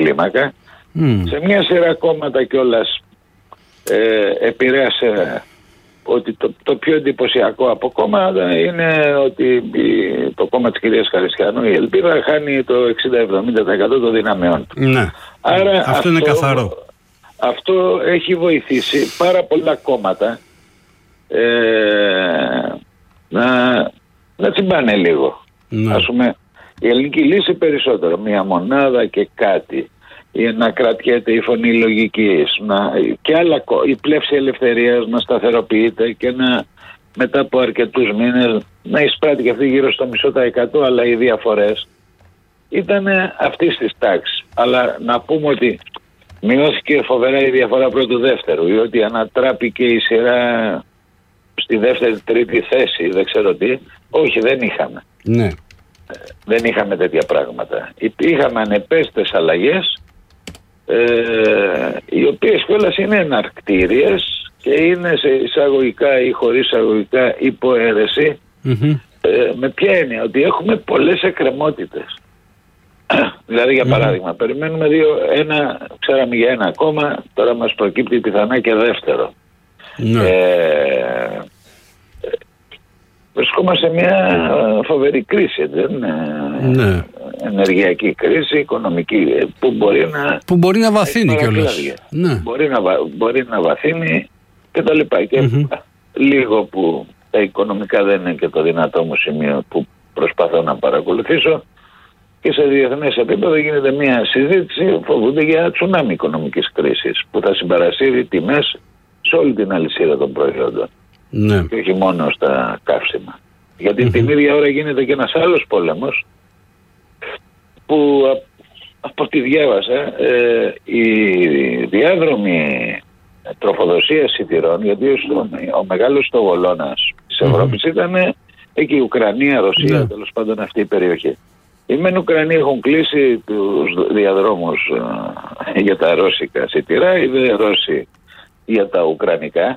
κλίμακα. Σε μια σειρά κόμματα κιόλας επηρέασε ότι το πιο εντυπωσιακό από κόμματα είναι ότι το κόμμα της κυρίας Χαριστιανού, η Ελπίδα, χάνει το 60-70% των δυναμιών του. Ναι. Άρα αυτό είναι καθαρό. Αυτό έχει βοηθήσει πάρα πολλά κόμματα να τσιμπάνε λίγο. Ναι. Ας πούμε, η Ελληνική Λύση περισσότερο, μια μονάδα και κάτι, ή να κρατιέται η Φωνή Λογικής, και άλλα, η Πλεύση Ελευθερίας να σταθεροποιείται και μετά από αρκετούς μήνες να εισπράττει και αυτή γύρω στο 0,5%, αλλά οι διαφορές ήταν αυτής της τάξης. Αλλά να πούμε ότι μειώθηκε φοβερά η διαφορά πρώτου-δεύτερου, ή ότι ανατράπηκε η σειρά στη δεύτερη-τρίτη θέση, δεν ξέρω τι. Όχι, δεν είχαμε. Ναι. Δεν είχαμε τέτοια πράγματα. Είχαμε ανεπαίσθητες αλλαγές, οι οποίες κιόλας είναι εναρκτήριες και είναι σε εισαγωγικά ή χωρίς εισαγωγικά υποαίρεση. Με ποια έννοια? Ότι έχουμε πολλές εκκρεμότητες. Δηλαδή, για παράδειγμα, περιμένουμε ξέραμε για ένα κόμμα, τώρα μας προκύπτει πιθανά και δεύτερο. Βρισκόμαστε σε μια φοβερή κρίση, ναι. Ενεργειακή κρίση, οικονομική, που μπορεί να βαθύνει κιόλας. Ναι. Μπορεί να βαθύνει και τα λοιπά. Και λίγο που τα οικονομικά δεν είναι και το δυνατό μου σημείο που προσπαθώ να παρακολουθήσω, και σε διεθνές επίπεδο γίνεται μια συζήτηση, φοβούνται για τσουνάμι οικονομικής κρίσης που θα συμπαρασύρει τιμές σε όλη την αλυσίδα των προϊόντων. Ναι. Και όχι μόνο στα καύσιμα. Γιατί την ίδια ώρα γίνεται και ένας άλλος πόλεμος που από ό,τι διάβασα η διάδρομη τροφοδοσία σιτηρών, γιατί ο μεγάλος στοβολώνας της Ευρώπης ήταν εκεί η Ουκρανία, Ρωσία, τέλος πάντων αυτή η περιοχή. Οι μεν Ουκρανοί έχουν κλείσει τους διαδρόμους για τα ρώσικα σιτηρά, οι δε Ρώσοι για τα ουκρανικά.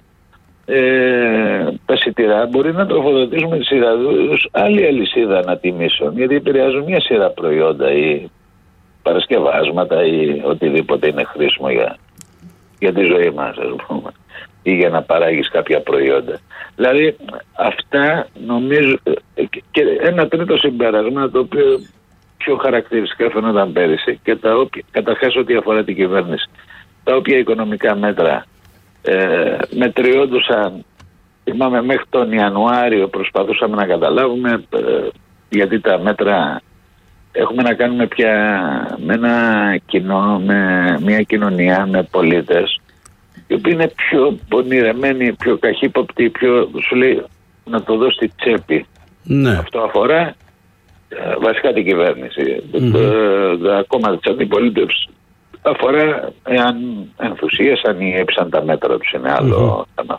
Τα σιτηρά μπορεί να τροφοδοτήσουμε τη σειρά τους άλλη αλυσίδα ανατιμήσεων, γιατί επηρεάζουν μια σειρά προϊόντα ή παρασκευάσματα ή οτιδήποτε είναι χρήσιμο για τη ζωή μας, ας πούμε, ή για να παράγεις κάποια προϊόντα. Δηλαδή αυτά νομίζω. Και ένα τρίτο συμπέρασμα, το οποίο πιο χαρακτηριστικά φαινόταν πέρυσι, και καταρχάς ό,τι αφορά την κυβέρνηση, τα οποία οικονομικά μέτρα μετριόντουσαν. Θυμάμαι μέχρι τον Ιανουάριο προσπαθούσαμε να καταλάβουμε, γιατί τα μέτρα έχουμε να κάνουμε πια με ένα κοινό, με μια κοινωνία, με πολίτες οι οποίοι είναι πιο πονηρεμένοι, πιο καχύποπτοι, σου λέει να το δώσει στη τσέπη. Ναι. Αυτό αφορά βασικά την κυβέρνηση. Τα κόμματα της αντιπολίτευσης αφορά εάν ενθουσίασαν ή έψαν τα μέτρα τους, είναι άλλο θέμα.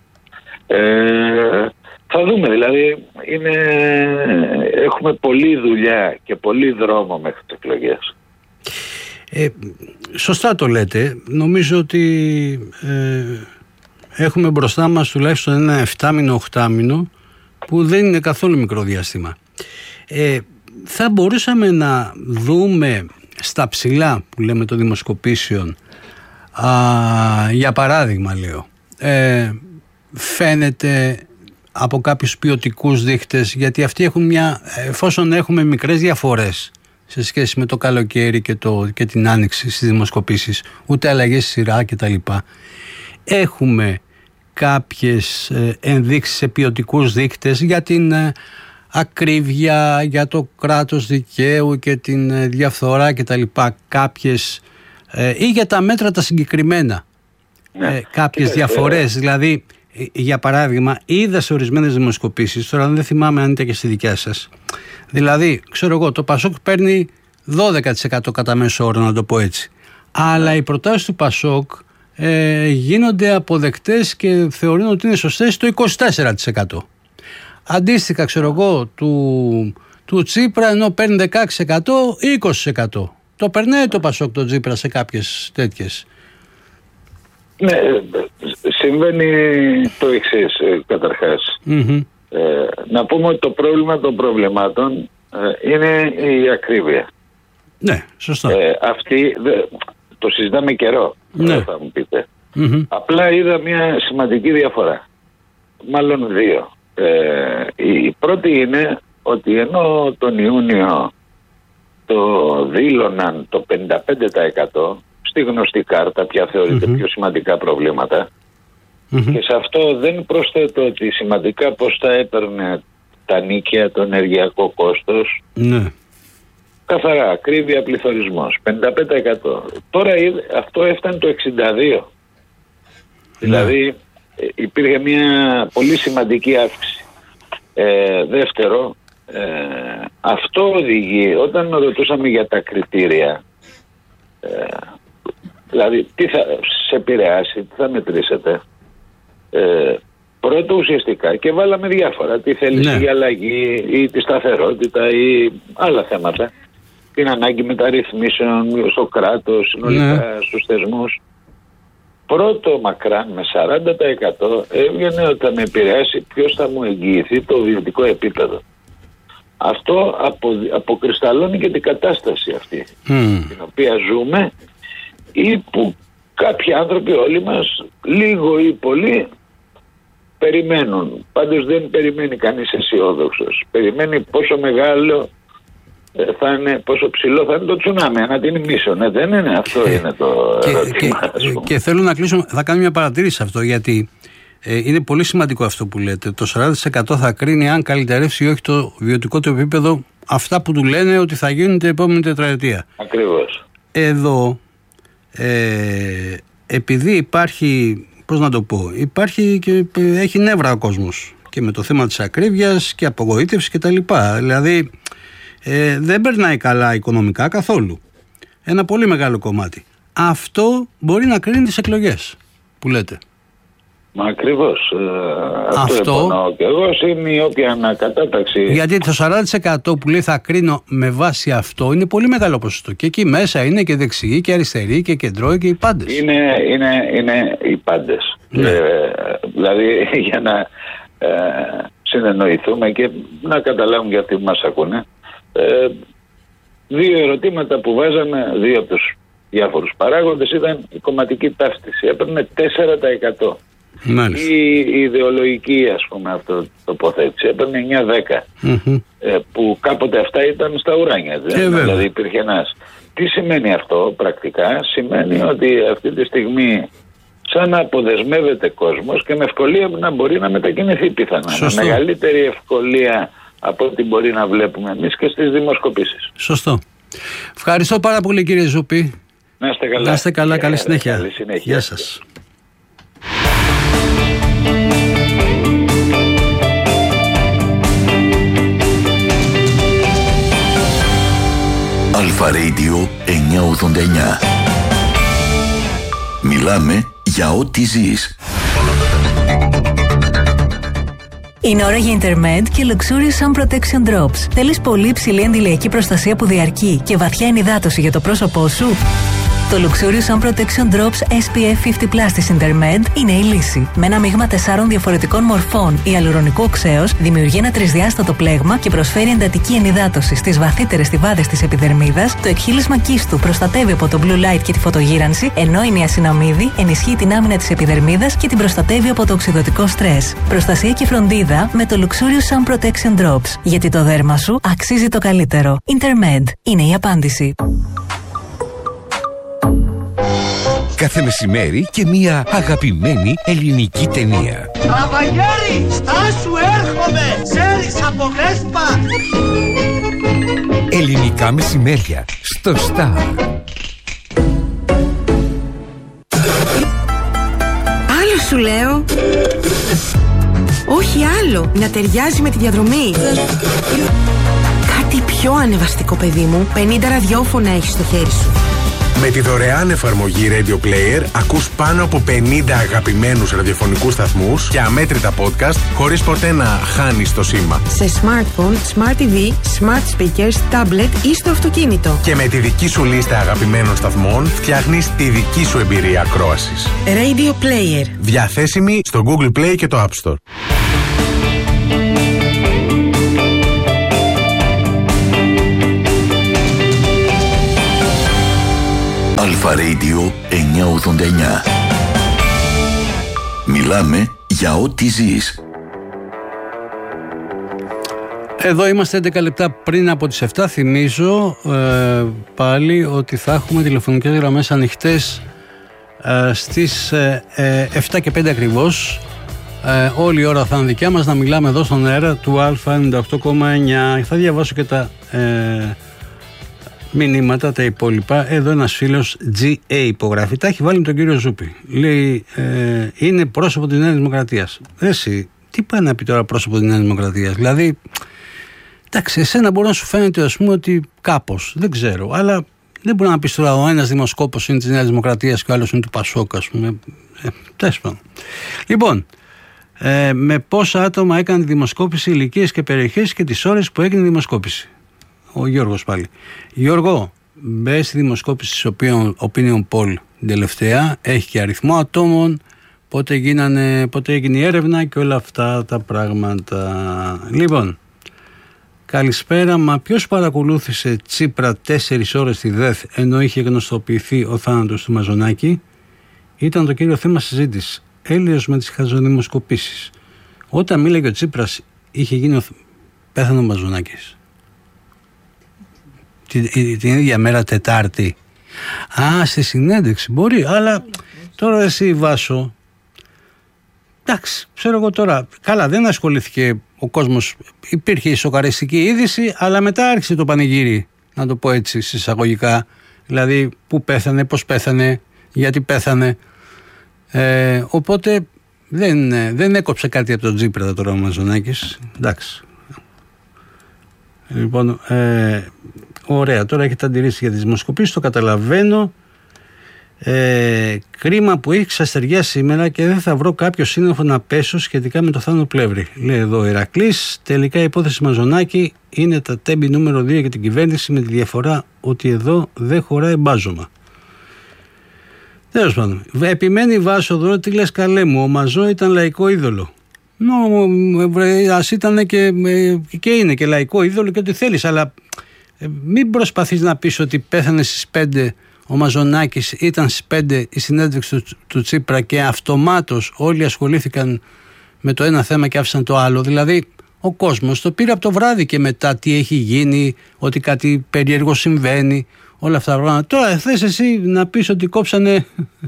Θα δούμε, δηλαδή έχουμε πολλή δουλειά και πολλή δρόμο μέχρι τις εκλογές. Σωστά το λέτε. Νομίζω ότι έχουμε μπροστά μας τουλάχιστον ένα 7μηνο, 8μηνο που δεν είναι καθόλου μικρό διάστημα. Θα μπορούσαμε να δούμε στα ψηλά που λέμε των δημοσκοπήσεων, για παράδειγμα λέω, φαίνεται από κάποιους ποιοτικούς δείχτες, γιατί αυτοί έχουν εφόσον έχουμε μικρές διαφορές σε σχέση με το καλοκαίρι και την άνοιξη στις δημοσκοπήσεις, ούτε αλλαγές στη σειρά κτλ. Έχουμε κάποιες ενδείξεις σε ποιοτικούς δείκτες για την ακρίβεια, για το κράτος δικαίου και την διαφθορά κτλ. Κάποιες ή για τα μέτρα τα συγκεκριμένα, κάποιες διαφορές. Δηλαδή, για παράδειγμα, είδα σε ορισμένες δημοσκοπήσεις, τώρα δεν θυμάμαι αν ήταν και στη δικιά σας, δηλαδή, ξέρω εγώ, το Πασόκ παίρνει 12% κατά μέσο όρο, να το πω έτσι. Αλλά οι προτάσεις του Πασόκ γίνονται αποδεκτές και θεωρούν ότι είναι σωστές το 24%. Αντίστοιχα, ξέρω εγώ, του Τσίπρα, ενώ παίρνει 16% ή 20%. Το περνάει το Πασόκ το Τσίπρα σε κάποιες τέτοιες. Ναι, συμβαίνει το εξής καταρχάς. Να πούμε ότι το πρόβλημα των προβλημάτων είναι η ακρίβεια. Ναι, σωστά. Αυτοί, το συζητάμε καιρό, θα μου πείτε. Απλά είδα μια σημαντική διαφορά. Μάλλον δύο. Η πρώτη είναι ότι ενώ τον Ιούνιο το δήλωναν το 55%, στη γνωστή κάρτα πια θεωρείται πιο σημαντικά προβλήματα, και σε αυτό δεν προσθέτω ότι σημαντικά πώς θα έπαιρνε τα νίκια, το ενεργειακό κόστος, καθαρά, ακρίβεια, πληθωρισμός, 55%. Τώρα αυτό έφτανε το 62%. Δηλαδή υπήρχε μια πολύ σημαντική αύξηση. Δεύτερο, αυτό οδηγεί, όταν ρωτούσαμε για τα κριτήρια, δηλαδή τι θα σε επηρεάσει, τι θα μετρήσετε, πρώτο ουσιαστικά, και βάλαμε διάφορα, τι θέλεις για αλλαγή ή τη σταθερότητα ή άλλα θέματα, την ανάγκη μεταρρυθμίσεων στο κράτος, συνολικά στους θεσμούς. Πρώτο μακράν με 40% έβγαινε ότι θα με επηρεάσει ποιος θα μου εγγυηθεί το βιωτικό επίπεδο. Αυτό αποκρισταλώνει και την κατάσταση αυτή την οποία ζούμε, ή που κάποιοι άνθρωποι, όλοι μας, λίγο ή πολύ περιμένουν. Πάντως δεν περιμένει κανείς αισιόδοξος. Περιμένει πόσο μεγάλο θα είναι, πόσο ψηλό θα είναι το τσουνάμι, ανά την ημίσον. Δεν είναι αυτό, είναι το ερώτημα. Και θέλω να κλείσω, θα κάνω μια παρατήρηση σε αυτό, γιατί είναι πολύ σημαντικό αυτό που λέτε. Το 40% θα κρίνει αν καλυτερεύσει ή όχι το βιωτικό του επίπεδο, αυτά που του λένε ότι θα γίνουν την επόμενη τετραετία. Ακριβώς. Εδώ, επειδή υπάρχει, πώς να το πω, υπάρχει και έχει νεύρα ο κόσμος και με το θέμα της ακρίβειας και απογοήτευση κτλ. Δηλαδή δεν περνάει καλά οικονομικά καθόλου. Ένα πολύ μεγάλο κομμάτι. Αυτό μπορεί να κρίνει τις εκλογές που λέτε. Μα ακριβώς. Αυτό υπονοώ και εγώ, είναι η όποια ανακατάταξη. Γιατί το 40% που λέει θα κρίνω με βάση αυτό είναι πολύ μεγάλο ποσοστό. Και εκεί μέσα είναι και δεξιοί και αριστεροί και κεντρώοι και οι πάντες. Είναι οι πάντες. Δηλαδή για να συνεννοηθούμε και να καταλάβουν γιατί που μας ακούνε. Δύο ερωτήματα που βάζαμε, δύο από τους διάφορους παράγοντες, ήταν η κομματική ταύτιση. Έπαιρνε 4%. Η ιδεολογική, ας πούμε, αυτό τοποθέτηση έπαιρνε 9-10. Που κάποτε αυτά ήταν στα ουράνια. Δηλαδή υπήρχε ένας. Τι σημαίνει αυτό πρακτικά? Σημαίνει ότι αυτή τη στιγμή σαν να αποδεσμεύεται κόσμος και με ευκολία να μπορεί να μετακινηθεί πιθανά. Με μεγαλύτερη ευκολία από ό,τι μπορεί να βλέπουμε εμείς και στις δημοσκοπήσεις. Σωστό. Ευχαριστώ πάρα πολύ, κύριε Ζουπή. Να είστε καλά. Να είστε καλά, καλή συνέχεια. Καλή συνέχεια. Γεια σας. Αλφα Radio 989. Μιλάμε για ό,τι ζεις. Είναι ώρα για Intermed και Luxurious Sun Protection Drops. Θέλεις πολύ υψηλή αντιλιακή προστασία που διαρκεί και βαθιά ενυδάτωση για το πρόσωπό σου? Το Luxurious Sun Protection Drops SPF 50+ της Intermed είναι η λύση. Με ένα μείγμα 4 διαφορετικών μορφών ιαλουρονικού οξέως δημιουργεί ένα τρισδιάστατο πλέγμα και προσφέρει εντατική ενυδάτωση στις βαθύτερες στιβάδες της επιδερμίδας. Το εκχύλισμα κίστου προστατεύει από το blue light και τη φωτογύρανση, ενώ η νιασιναμίδη ενισχύει την άμυνα της επιδερμίδας και την προστατεύει από το οξυδωτικό στρες. Προστασία και φροντίδα με το Luxurious Sun Protection Drops. Γιατί το δέρμα σου αξίζει το καλύτερο. Intermed είναι η απάντηση. Κάθε μεσημέρι και μία αγαπημένη ελληνική ταινία. Καβαγιέρι, στάσου, έρχομαι! Ξέρεις από Βέσπα! Ελληνικά μεσημέρια στο Star. Άλλο σου λέω. Όχι άλλο, να ταιριάζει με τη διαδρομή. Κάτι πιο ανεβαστικό, παιδί μου. 50 ραδιόφωνα έχεις στο χέρι σου. Με τη δωρεάν εφαρμογή Radio Player ακούς πάνω από 50 αγαπημένους ραδιοφωνικούς σταθμούς και αμέτρητα podcast χωρίς ποτέ να χάνεις το σήμα. Σε smartphone, smart TV, smart speakers, tablet ή στο αυτοκίνητο. Και με τη δική σου λίστα αγαπημένων σταθμών φτιάχνεις τη δική σου εμπειρία ακρόασης. Radio Player. Διαθέσιμη στο Google Play και το App Store. Αλφα Radio 989. Μιλάμε για ό,τι ζεις. Εδώ είμαστε 11 λεπτά πριν από τις 7. Θυμίζω πάλι ότι θα έχουμε τηλεφωνικές γραμμές ανοιχτές στις 7 και 5 ακριβώς. Όλη η ώρα θα είναι δικιά μας να μιλάμε εδώ στον αέρα του Α98,9. Θα διαβάσω και τα μηνύματα, τα υπόλοιπα. Εδώ ένας φίλος GA υπογράφει. Τα έχει βάλει με τον κύριο Ζούπη. Λέει είναι πρόσωπο της Νέας Δημοκρατίας. Εσύ, τι πάει να πει τώρα πρόσωπο της Νέας Δημοκρατίας? Δηλαδή, εντάξει, εσένα μπορεί να σου φαίνεται, ας πούμε, ότι κάπως, δεν ξέρω, αλλά δεν μπορεί να πει τώρα ο ένας δημοσκόπος είναι της Νέας Δημοκρατίας και ο άλλος είναι του Πασόκ, ας πούμε. Τέλος πάντων. Λοιπόν, με πόσα άτομα έκανε τη δημοσκόπηση, ηλικίες και περιοχές και τις ώρες που έγινε η δημοσκόπηση? Ο Γιώργος πάλι. Γιώργο, μπες στη δημοσκόπηση της Opinion Poll την τελευταία, έχει και αριθμό ατόμων, πότε έγινε η έρευνα και όλα αυτά τα πράγματα. Λοιπόν, καλησπέρα, μα ποιος παρακολούθησε Τσίπρα 4 ώρες στη ΔΕΘ ενώ είχε γνωστοποιηθεί ο θάνατος του Μαζονάκη? Ήταν το κύριο θέμα συζήτηση. Έλεος με τις χαζοδημοσκοπήσεις. Όταν μίλαγε ο Τσίπρας είχε γίνει πέθανε ο Μαζονάκης την ίδια μέρα, Τετάρτη. Στη συνέντευξη μπορεί, αλλά τώρα εσύ Βάσο, εντάξει, ξέρω εγώ τώρα, καλά, δεν ασχολήθηκε ο κόσμος, υπήρχε η σοκαριστική είδηση, αλλά μετά άρχισε το πανηγύρι, να το πω έτσι συσσαγωγικά, δηλαδή πού πέθανε, πώς πέθανε, γιατί πέθανε, οπότε δεν έκοψε κάτι από τον Τσίπρα τώρα ο Μαζονάκης, εντάξει. Λοιπόν, ωραία, τώρα έχετε αντιρρήσει για τις δημοσκοπήσεις, το καταλαβαίνω. Κρίμα που έχει αστεριά σήμερα και δεν θα βρω κάποιο σύννεφο να πέσω σχετικά με το Θάνο Πλεύρη. Λέει εδώ ο Ηρακλής. Τελικά η υπόθεση Μαζονάκη είναι τα τέμπη νούμερο 2 για την κυβέρνηση, με τη διαφορά ότι εδώ δεν χωράει μπάζωμα. Τέλος πάντων, επιμένει Βάσο εδώ, τι λες καλέ μου, ο Μαζό ήταν λαϊκό είδωλο. Ας ήταν και είναι και λαϊκό είδωλο και ό,τι θέλεις, αλλά μην προσπαθείς να πεις ότι πέθανε στις 5 ο Μαζονάκης, ήταν στις 5 η συνέντευξη του Τσίπρα και αυτομάτως όλοι ασχολήθηκαν με το ένα θέμα και άφησαν το άλλο. Δηλαδή ο κόσμος το πήρε από το βράδυ και μετά τι έχει γίνει, ότι κάτι περίεργο συμβαίνει, όλα αυτά τα πράγματα. Τώρα θες εσύ να πεις ότι κόψανε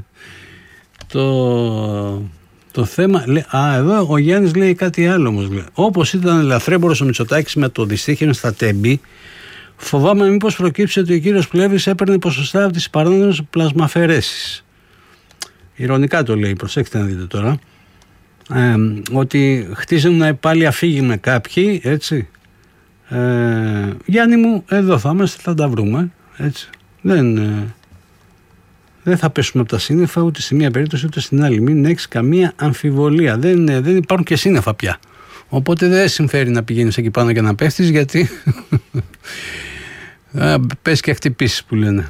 το θέμα. Εδώ ο Γιάννης λέει κάτι άλλο όμως. Όπως ήταν ελαφρέμπορος ο Μητσοτάκης με το δυστύχημα στα τέμπη, φοβάμαι μήπως προκύψει ότι ο κύριος Πλεύρης έπαιρνε ποσοστά από τις παράνομες πλασμαφαιρέσεις. Ειρωνικά το λέει, προσέξτε να δείτε τώρα. Ότι χτίζουν πάλι αφήγημα κάποιοι, έτσι. Γιάννη μου, εδώ θα είμαστε, θα τα βρούμε, έτσι. Δεν θα πέσουμε από τα σύννεφα ούτε στη μία περίπτωση ούτε στην άλλη. Μην έχεις καμία αμφιβολία. Δεν υπάρχουν και σύννεφα πια. Οπότε δεν συμφέρει να πηγαίνεις εκεί πάνω και να πέφτεις, γιατί πες και χτυπήσεις που λένε.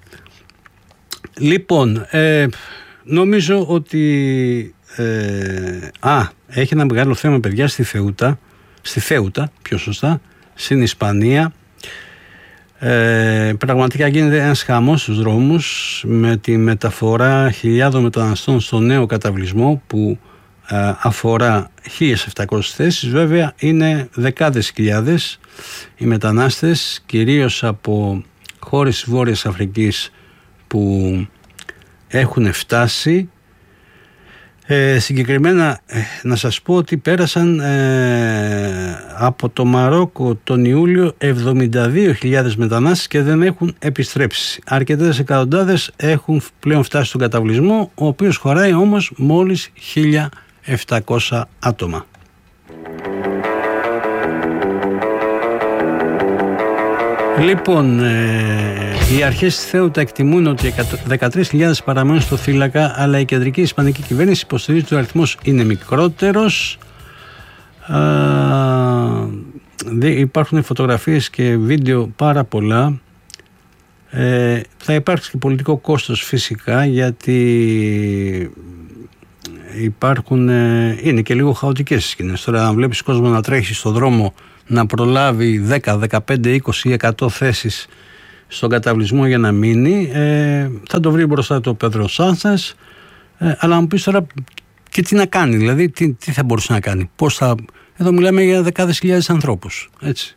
Λοιπόν, νομίζω ότι έχει ένα μεγάλο θέμα, παιδιά, στη Θέουτα, πιο σωστά, στην Ισπανία. Πραγματικά γίνεται ένας χαμός στους δρόμους με τη μεταφορά χιλιάδων μεταναστών στο νέο καταβλισμό που αφορά 1.700 θέσεις. Βέβαια είναι δεκάδες χιλιάδες οι μετανάστες, κυρίως από χώρες της Βόρειας Αφρικής που έχουν φτάσει. Συγκεκριμένα να σας πω ότι πέρασαν από το Μαρόκο τον Ιούλιο 72.000 μετανάστες και δεν έχουν επιστρέψει. Αρκετές εκατοντάδες έχουν πλέον φτάσει στον καταβλισμό, ο οποίος χωράει όμως μόλις 1.700 άτομα. Λοιπόν, οι αρχές της Θέουτα εκτιμούν ότι 13.000 παραμένουν στο θύλακα, αλλά η κεντρική ισπανική κυβέρνηση υποστηρίζει ότι ο αριθμός είναι μικρότερος. Υπάρχουν φωτογραφίες και βίντεο πάρα πολλά. Θα υπάρξει και πολιτικό κόστος φυσικά, γιατί είναι και λίγο χαοτικές οι σκηνές. Τώρα να βλέπεις κόσμο να τρέχει στον δρόμο, να προλάβει 10, 15, 20 ή 100 θέσεις στον καταβλισμό για να μείνει. Θα το βρει μπροστά του ο Πέδρο Σάντσες. Αλλά μου πεις τώρα και τι να κάνει, δηλαδή τι θα μπορούσε να κάνει. Εδώ μιλάμε για δεκάδες χιλιάδες ανθρώπους, έτσι.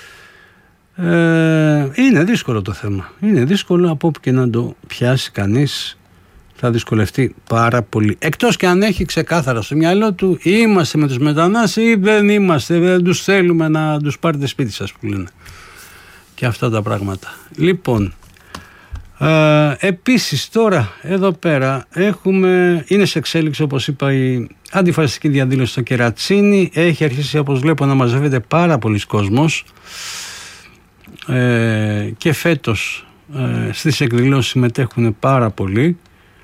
Είναι δύσκολο το θέμα. Είναι δύσκολο, από όπου και να το πιάσει κανείς θα δυσκολευτεί πάρα πολύ. Εκτός και αν έχει ξεκάθαρα στο μυαλό του, είμαστε με τους μετανάστες ή δεν είμαστε, δεν τους θέλουμε να τους πάρετε σπίτι σας, που λένε. Και αυτά τα πράγματα. Λοιπόν, επίσης τώρα εδώ πέρα είναι σε εξέλιξη, όπως είπα, η αντιφασιστική διαδήλωση στο Κερατσίνι. Έχει αρχίσει, όπως βλέπω, να μαζεύεται πάρα πολλοί κόσμος. Και φέτος στις εκδηλώσεις συμμετέχουν πάρα πολλοί.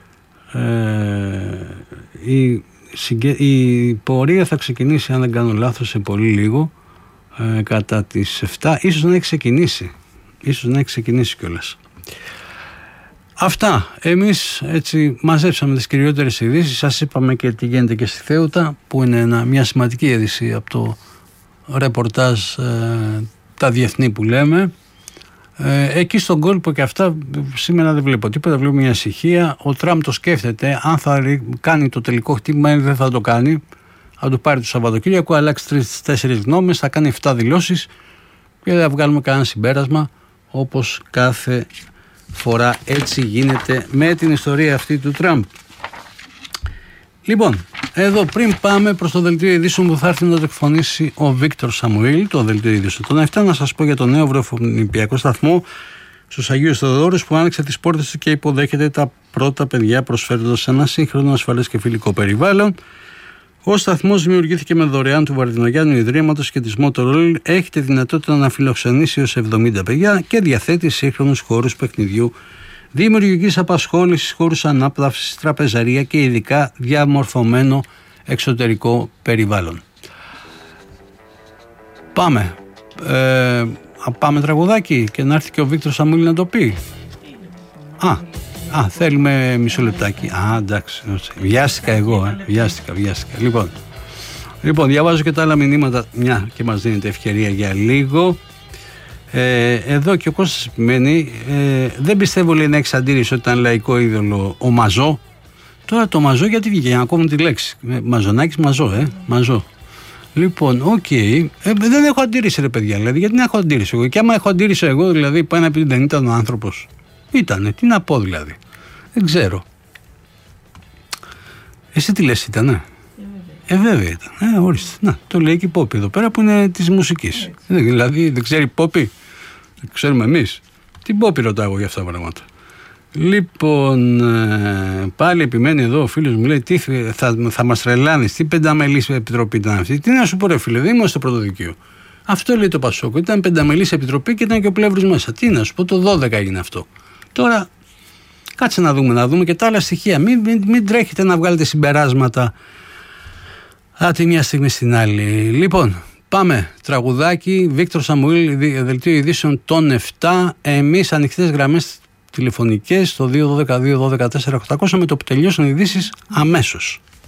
Η πορεία θα ξεκινήσει, αν δεν κάνω λάθος, σε πολύ λίγο, κατά τις 7. Ίσως να έχει ξεκινήσει κιόλας. Αυτά. Εμείς έτσι μαζέψαμε τις κυριότερες ειδήσεις. Σας είπαμε και τι γίνεται και στη Θέουτα, που είναι μια σημαντική είδηση από το ρεπορτάζ τα διεθνή που λέμε. Εκεί στον κόλπο και αυτά σήμερα δεν βλέπω τίποτα, βλέπω μια ησυχία. Ο Τραμπ το σκέφτεται αν θα κάνει το τελικό χτύπημα ή δεν θα το κάνει. Θα το πάρει το Σαββατοκύριακο, αλλάξει 3-4 γνώμες, θα κάνει 7 δηλώσεις και δεν θα βγάλουμε κανένα συμπέρασμα, όπως κάθε φορά έτσι γίνεται με την ιστορία αυτή του Τραμπ. Λοιπόν, εδώ πριν πάμε προς το δελτίο ειδήσεων που θα έρθει να το εκφωνήσει ο Βίκτορ Σαμουήλ, το δελτίο ειδήσεων των 7, να σας πω για τον νέο βρεφονιπιακό σταθμό στους Αγίους Θεοδόρους που άνοιξε τις πόρτες του και υποδέχεται τα πρώτα παιδιά, προσφέροντας ένα σύγχρονο, ασφαλές και φιλικό περιβάλλον. Ο σταθμός δημιουργήθηκε με δωρεάν του Βαρδινογιάννου Ιδρύματος και της Motorola. Έχει τη δυνατότητα να φιλοξενήσει έως 70 παιδιά και διαθέτει σύγχρονους χώρους παιχνιδιού, δημιουργικής απασχόλησης, χώρους ανάπαυσης, τραπεζαρία και ειδικά διαμορφωμένο εξωτερικό περιβάλλον. Πάμε τραγουδάκι και να έρθει και ο Βίκτορ Σαμουήλ να το πει. Θέλουμε μισό λεπτάκι. Εντάξει, βιάστηκα εγώ, βιάστηκα. Λοιπόν, διαβάζω και τα άλλα μηνύματα, μια και μας δίνεται ευκαιρία για λίγο. Εδώ και ο Κώστας επιμένει, δεν πιστεύω, λέει, να έχεις αντίρρηση ότι ήταν λαϊκό είδωλο ο Μαζό. Τώρα το Μαζό γιατί βγήκε, για να ακόμη τη λέξη. Μαζονάκης, Μαζό. Λοιπόν, δεν έχω αντίρρηση, ρε παιδιά, δηλαδή, γιατί να έχω αντίρρηση εγώ. Και άμα έχω αντίρρηση εγώ, δηλαδή, πάει να πει δεν ήταν ο άνθρωπος. Ήτανε, τι να πω δηλαδή. Δεν ξέρω. Εσύ τι λες, ήτανε? Βέβαια ήταν. Ορίστε. Να, το λέει και η Πόπη εδώ πέρα που είναι της μουσικής. Δηλαδή δεν ξέρει Πόπη. Δεν ξέρουμε εμείς. Την Πόπη ρωτάω εγώ για αυτά τα πράγματα. Λοιπόν, πάλι επιμένει εδώ ο φίλος μου, λέει, τι θα μας τρελάνεις, τι πενταμελής επιτροπή ήταν αυτή. Τι να σου πω, ρε φίλε, δεν είμαστε στο πρωτοδικείο. Αυτό λέει το Πασόκο. Ήταν πενταμελής επιτροπή και ήταν και ο Πλεύρης μέσα. Τι να σου πω, το 12 έγινε αυτό. Τώρα, κάτσε να δούμε και τα άλλα στοιχεία. Μην τρέχετε να βγάλετε συμπεράσματα τη μια στιγμή στην άλλη. Λοιπόν, πάμε. Τραγουδάκι, Βίκτορ Σαμουήλ, δελτίο ειδήσεων των 7. Εμείς ανοιχτές γραμμές τηλεφωνικές στο 212-212-4800 με το που τελειώσουν οι ειδήσεις αμέσως.